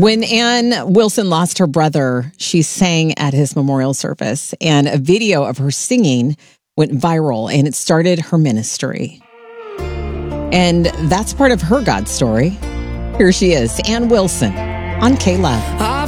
When Ann Wilson lost her brother, she sang at his memorial service, and a video of her singing went viral, and it started her ministry. And that's part of her God story. Here she is, Ann Wilson on K-Love.